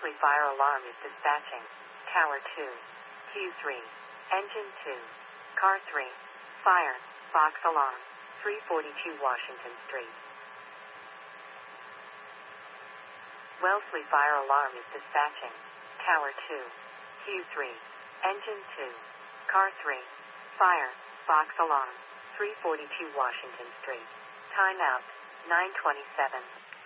Wellesley Fire Alarm is dispatching. Tower 2. Q3. Engine 2. Car 3. Fire. Box alarm. 342 Washington Street. Wellesley Fire Alarm is dispatching. Tower 2. Q3. Engine 2. Car 3. Fire. Box alarm. 342 Washington Street. Timeout. 9:27.